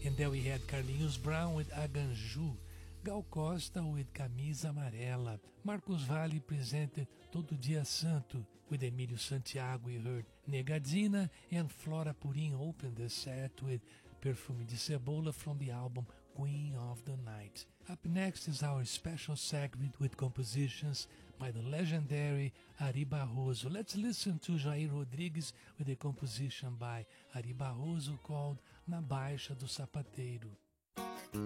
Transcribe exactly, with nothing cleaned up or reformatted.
And then we had Carlinhos Brown with Aganju, Gal Costa with Camisa Amarela, Marcos Valle presented Todo Dia Santo. With Emílio Santiago we heard Negadina, and Flora Purim opened the set with Perfume de Cebola from the album Queen of the Night. Up next is our special segment with compositions by the legendary Ari Barroso. Let's listen to Jair Rodrigues with a composition by Ari Barroso called Na Baixa do Sapateiro.